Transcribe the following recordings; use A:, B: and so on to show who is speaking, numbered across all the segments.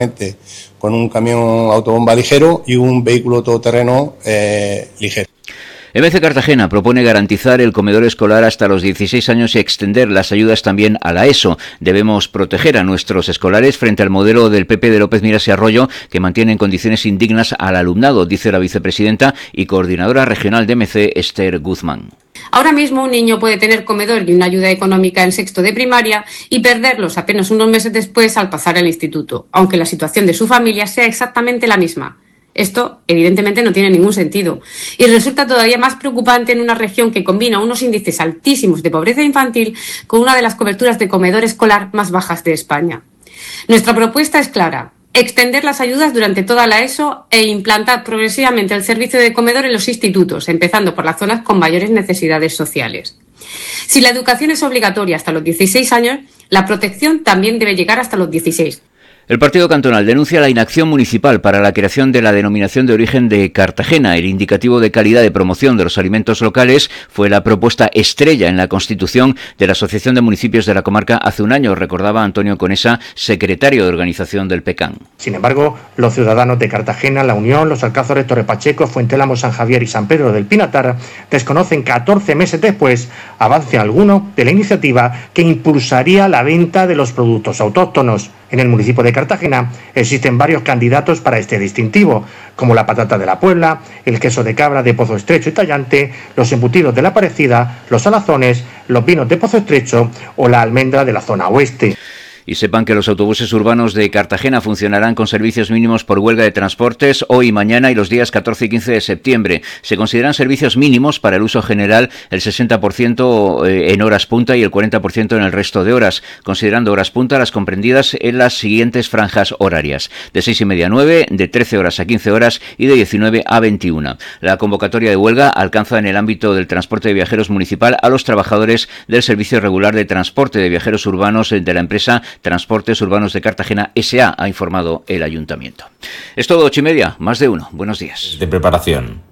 A: con un camión autobomba ligero y un vehículo todoterreno ligero.
B: MC Cartagena propone garantizar el comedor escolar hasta los 16 años y extender las ayudas también a la ESO. Debemos proteger a nuestros escolares frente al modelo del PP de López Miras y Arroyo, que mantiene en condiciones indignas al alumnado, dice la vicepresidenta y coordinadora regional de MC, Esther Guzmán.
C: Ahora mismo un niño puede tener comedor y una ayuda económica en sexto de primaria y perderlos apenas unos meses después al pasar al instituto, aunque la situación de su familia sea exactamente la misma. Esto, evidentemente, no tiene ningún sentido y resulta todavía más preocupante en una región que combina unos índices altísimos de pobreza infantil con una de las coberturas de comedor escolar más bajas de España. Nuestra propuesta es clara: extender las ayudas durante toda la ESO e implantar progresivamente el servicio de comedor en los institutos, empezando por las zonas con mayores necesidades sociales. Si la educación es obligatoria hasta los 16 años, la protección también debe llegar hasta los 16.
B: El Partido Cantonal denuncia la inacción municipal para la creación de la denominación de origen de Cartagena. El indicativo de calidad de promoción de los alimentos locales fue la propuesta estrella en la constitución de la Asociación de Municipios de la Comarca hace un año, recordaba Antonio Conesa, secretario de organización del PECAN.
D: Sin embargo, los ciudadanos de Cartagena, La Unión, Los Alcázares, Torrepacheco, Fuentelamo, San Javier y San Pedro del Pinatar desconocen 14 meses después avance alguno de la iniciativa que impulsaría la venta de los productos autóctonos. En el municipio de Cartagena existen varios candidatos para este distintivo, como la patata de la Puebla, el queso de cabra de Pozo Estrecho y Tallante, los embutidos de la Parecida, los salazones, los vinos de Pozo Estrecho o la almendra de la zona oeste.
B: Y sepan que los autobuses urbanos de Cartagena funcionarán con servicios mínimos por huelga de transportes hoy y mañana y los días 14 y 15 de septiembre. Se consideran servicios mínimos para el uso general el 60% en horas punta y el 40% en el resto de horas, considerando horas punta las comprendidas en las siguientes franjas horarias: de 6:30 a 9, de 13 horas a 15 horas y de 19 a 21. La convocatoria de huelga alcanza en el ámbito del transporte de viajeros municipal a los trabajadores del Servicio Regular de Transporte de Viajeros Urbanos de la empresa Transportes Urbanos de Cartagena S.A., ha informado el ayuntamiento. Es todo, 8:30, más de uno. Buenos días.
E: De preparación.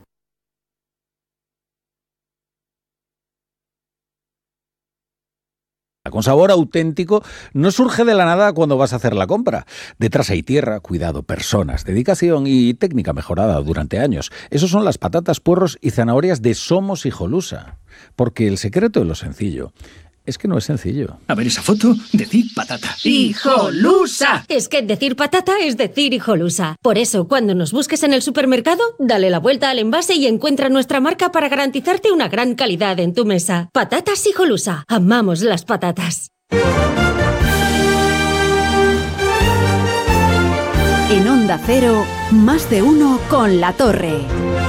F: Con sabor auténtico no surge de la nada cuando vas a hacer la compra. Detrás hay tierra, cuidado, personas, dedicación y técnica mejorada durante años. Esos son las patatas, puerros y zanahorias de Somos Hijolusa. Porque el secreto de lo sencillo es que no es sencillo.
G: A ver esa foto, decir patata.
H: ¡Hijolusa! Es que decir patata es decir hijolusa. Por eso, cuando nos busques en el supermercado, dale la vuelta al envase y encuentra nuestra marca para garantizarte una gran calidad en tu mesa. Patatas Hijolusa. Amamos las patatas.
I: En Onda Cero, más de uno con La Torre.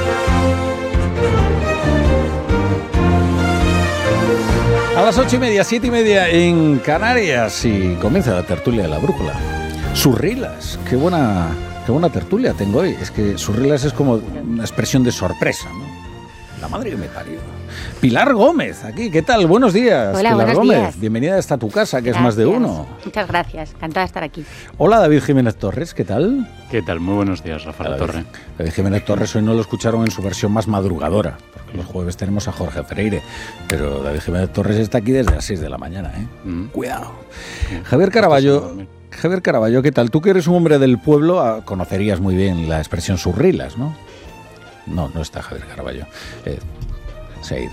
F: A las 8:30, 7:30 en Canarias y comienza la tertulia de la brújula. Surrilas, qué buena tertulia tengo hoy. Es que surrilas es como una expresión de sorpresa, ¿no? La madre que me parió. Pilar Gómez, aquí, ¿qué tal? Buenos días.
J: Hola,
F: Pilar
J: buenos
F: Gómez,
J: días.
F: bienvenida a tu casa, que
J: Gracias.
F: es más de uno.
J: Muchas gracias, encantada de estar aquí.
F: Hola, David Jiménez Torres, ¿qué tal?
K: ¿Qué tal? Muy buenos días, Rafael Torre.
F: David Jiménez Torres hoy no lo escucharon en su versión más madrugadora, porque los jueves tenemos a Jorge Freire, pero David Jiménez Torres está aquí desde las 6 de la mañana, ¿eh? Cuidado. Javier Caraballo, ¿qué tal? Tú que eres un hombre del pueblo, conocerías muy bien la expresión surrilas, ¿no? No está Javier Caraballo. Se ha ido.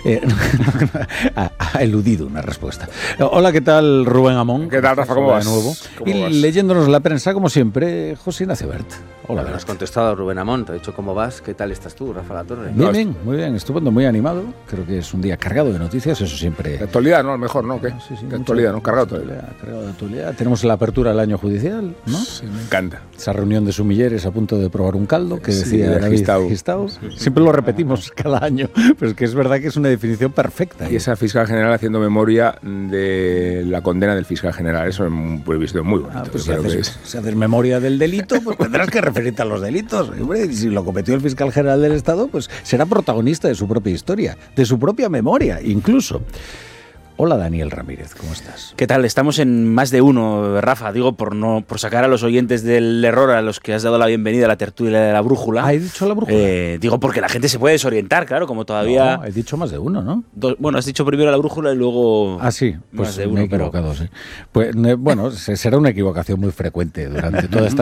F: Ha eludido una respuesta. Hola, ¿qué tal, Rubén Amón?
L: ¿Qué tal, Rafa? ¿Cómo vas?
F: De nuevo.
L: ¿Cómo vas?
F: Leyéndonos la prensa, como siempre, José Ignacio Bert. Hola,
M: Me has contestado, Rubén Amón. Te he dicho cómo vas, qué tal estás tú, Rafa La Torre.
F: Bien, muy bien, estupendo, muy animado. Creo que es un día cargado de noticias, eso siempre.
L: De actualidad, ¿no? Mejor, ¿no? ¿Qué?
F: Sí,
L: de actualidad, ¿no? Cargado de
F: actualidad. Tenemos la apertura del año judicial, ¿no?
L: Sí, me encanta.
F: Esa reunión de sumilleres a punto de probar un caldo que decía
L: de
F: David
L: Gistau.
F: Gistau. Siempre lo repetimos cada año, pero es que es verdad que es una definición perfecta.
L: Y esa fiscal general haciendo memoria de la condena del fiscal general. Eso es un previsión muy bonito.
F: Pues si haces memoria del delito, pues tendrás que referirte a los delitos. Hombre, y si lo cometió el fiscal general del Estado, pues será protagonista de su propia historia, de su propia memoria, incluso. Hola Daniel Ramírez, ¿cómo estás?
E: ¿Qué tal? Estamos en más de uno, Rafa. Digo, por sacar a los oyentes del error a los que has dado la bienvenida a la tertulia de la brújula.
F: ¿He dicho la brújula?
E: Digo, porque la gente se puede desorientar, claro, como todavía...
F: No, he dicho más de uno, ¿no?
E: Bueno, has dicho primero la brújula y luego...
F: Ah, sí, pues
E: más de uno,
F: me he equivocado, sí. Pues bueno, será una equivocación muy frecuente durante toda esta